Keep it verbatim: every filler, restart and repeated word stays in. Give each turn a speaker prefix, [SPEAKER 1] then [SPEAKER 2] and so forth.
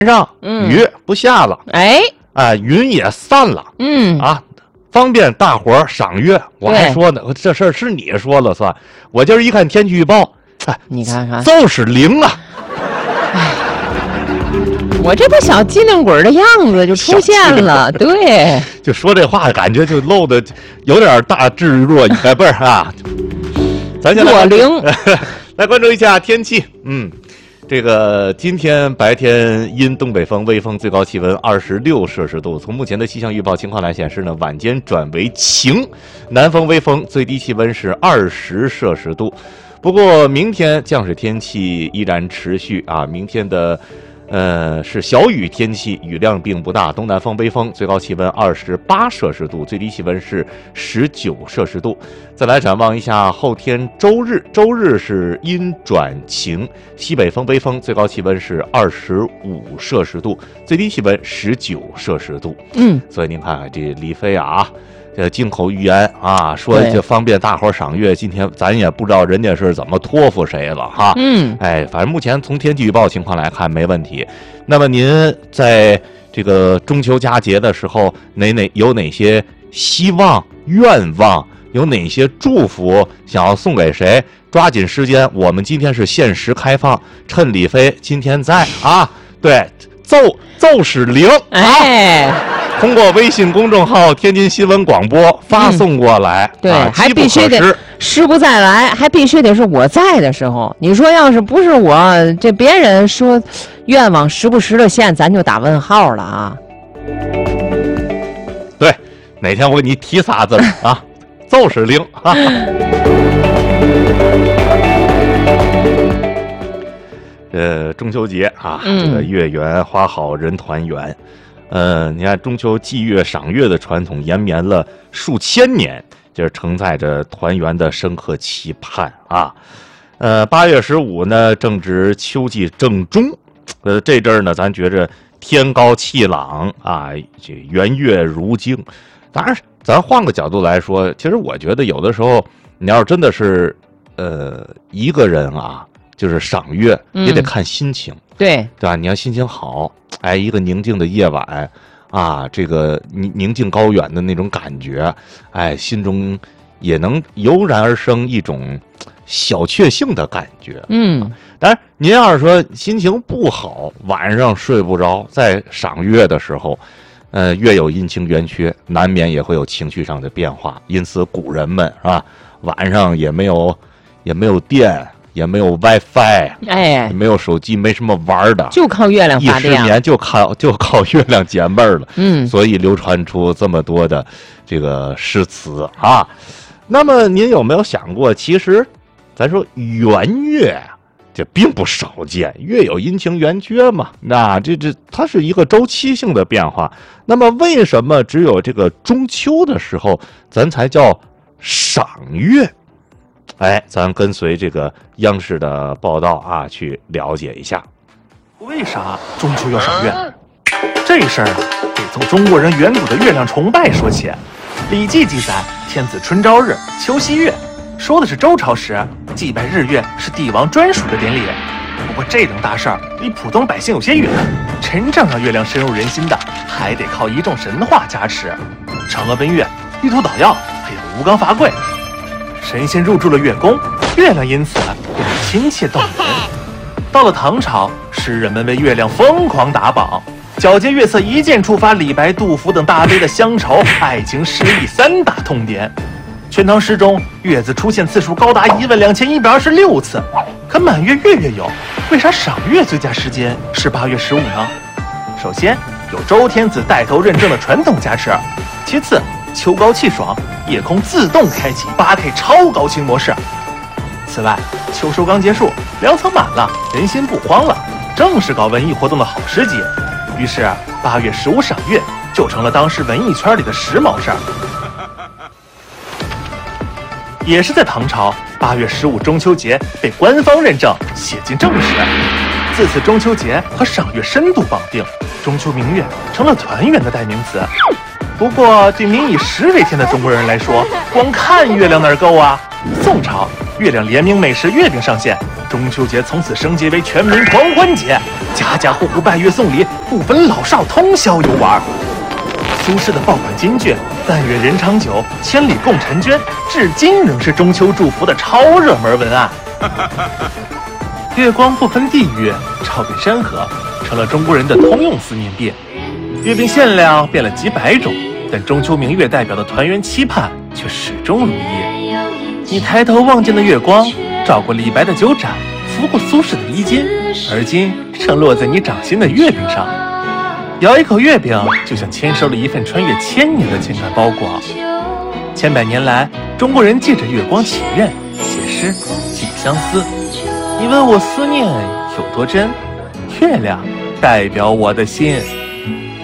[SPEAKER 1] 上雨不下了，
[SPEAKER 2] 哎，
[SPEAKER 1] 啊，云也散了，
[SPEAKER 2] 嗯
[SPEAKER 1] 啊，方便大伙儿赏月。我还说呢，这事儿是你说了算。我今儿一看天气预报，哎，
[SPEAKER 2] 你看看，
[SPEAKER 1] 就是灵啊！
[SPEAKER 2] 哎，我这不小机灵鬼的样子就出现了，对，
[SPEAKER 1] 就说这话感觉就露的有点大智若愚，哎，不是啊，咱先来
[SPEAKER 2] 若灵，
[SPEAKER 1] 来关注一下天气，嗯。这个今天白天因东北风微风，最高气温二十六摄氏度。从目前的气象预报情况来显示呢，晚间转为晴，南风微风，最低气温是二十摄氏度。不过明天降水天气依然持续啊，明天的呃是小雨天气，雨量并不大，东南风微风，最高气温二十八摄氏度，最低气温是十九摄氏度。再来展望一下后天周日，周日是阴转晴，西北风微风，最高气温是二十五摄氏度，最低气温十九摄氏度。
[SPEAKER 2] 嗯，
[SPEAKER 1] 所以您看看这李飞啊，这金口玉言啊，说就方便大伙儿赏月。今天咱也不知道人家是怎么托付谁了哈。
[SPEAKER 2] 嗯，
[SPEAKER 1] 哎，反正目前从天气预报情况来看没问题。那么您在这个中秋佳节的时候，哪哪有哪些希望、愿望？有哪些祝福想要送给谁？抓紧时间，我们今天是限时开放，趁李飞今天在啊，对，奏奏使灵，
[SPEAKER 2] 哎，
[SPEAKER 1] 通过微信公众号“天津新闻广播”发送过来，
[SPEAKER 2] 嗯、对、
[SPEAKER 1] 啊，
[SPEAKER 2] 还必须得时不再来，还必须得是我在的时候。你说要是不是我，这别人说愿望时不时的现，咱就打问号了啊。
[SPEAKER 1] 对，哪天我给你提仨字啊？奏使灵啊！呃，中秋节啊，
[SPEAKER 2] 嗯、
[SPEAKER 1] 这个月圆花好人团圆。呃，你看中秋祭月赏月的传统延绵了数千年，就是承载着团圆的深刻期盼啊。呃，八月十五呢，正值秋季正中，呃，这阵儿呢，咱觉着天高气朗啊，这圆月如镜。当然，咱换个角度来说，其实我觉得有的时候，你要是真的是，呃，一个人啊，就是赏月，也得看心情，
[SPEAKER 2] 嗯、对
[SPEAKER 1] 对吧？你要心情好，哎，一个宁静的夜晚啊，这个宁宁静高远的那种感觉，哎，心中也能油然而生一种小确幸的感觉。
[SPEAKER 2] 嗯，
[SPEAKER 1] 当然，您要是说心情不好，晚上睡不着，在赏月的时候。呃，月有阴晴圆缺，难免也会有情绪上的变化。因此，古人们啊，晚上也没有，也没有电，也没有 WiFi，
[SPEAKER 2] 哎，
[SPEAKER 1] 也没有手机，没什么玩的，
[SPEAKER 2] 就靠月亮发电，
[SPEAKER 1] 一失眠就靠就靠月亮解闷儿了。
[SPEAKER 2] 嗯，
[SPEAKER 1] 所以流传出这么多的这个诗词啊。那么，您有没有想过，其实咱说圆月。这并不少见，月有阴晴圆缺嘛，那这这它是一个周期性的变化。那么为什么只有这个中秋的时候咱才叫赏月？哎，咱跟随这个央视的报道啊，去了解一下。
[SPEAKER 3] 为啥中秋要赏月？这事儿啊，得从中国人远古的月亮崇拜说起。《礼记》记载，天子春朝日，秋夕月。说的是周朝时祭拜日月是帝王专属的典礼，不过这等大事儿离普通百姓有些远，真正让月亮深入人心的，还得靠一众神话加持。嫦娥奔月、玉兔捣药，还有吴刚伐桂，神仙入住了月宫，月亮因此变得亲切动人。到了唐朝，诗人们为月亮疯狂打榜，皎洁月色一键触发李白、杜甫等大悲的乡愁、爱情、诗意三大痛点。全唐诗中，月字出现次数高达一万两千一百二十六次，可满月月月有，为啥赏月最佳时间是八月十五呢？首先有周天子带头认证的传统加持，其次秋高气爽，夜空自动开启 八K 超高清模式。此外，秋收刚结束，粮仓满了，人心不慌了，正是搞文艺活动的好时机。于是八月十五赏月就成了当时文艺圈里的时髦事儿。也是在唐朝，八月十五中秋节被官方认证写进正史，自此中秋节和赏月深度绑定，中秋明月成了团圆的代名词。不过对民以食为天的中国人来说，光看月亮哪儿够啊？宋朝，月亮联名美食月饼上线，中秋节从此升级为全民狂欢节， 家家户户拜月送礼，不分老少通宵游玩。苏轼的爆款金句“但愿人长久，千里共婵娟”至今仍是中秋祝福的超热门文案。月光不分地域，照遍山河，成了中国人的通用思念币。月饼馅料变了几百种，但中秋明月代表的团圆期盼却始终如一。你抬头望见的月光，照过李白的酒盏，拂过苏轼的衣襟，而今正落在你掌心的月饼上。咬一口月饼，就像签收了一份穿越千年的情感包裹。千百年来，中国人借着月光祈愿、写诗、寄相思。你问我思念有多真？月亮代表我的心。